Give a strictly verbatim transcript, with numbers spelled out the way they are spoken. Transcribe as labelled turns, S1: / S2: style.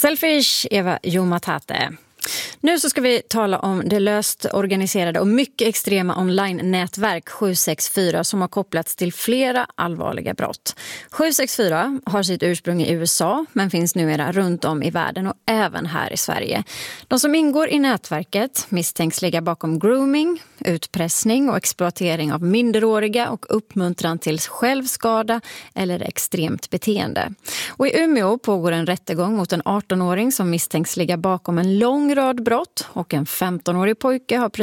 S1: Selfish, Eva Jomatate. Nu så ska vi tala om det löst organiserade och mycket extrema online-nätverk sju sex fyra som har kopplats till flera allvarliga brott. sju sex fyra har sitt ursprung i U S A men finns numera runt om i världen och även här i Sverige. De som ingår i nätverket misstänks ligga bakom grooming, utpressning och exploatering av minderåriga och uppmuntran till självskada eller extremt beteende. Och i Umeå pågår en rättegång mot en arton-åring som misstänks ligga bakom en lång rad brott och en femton-årig pojke har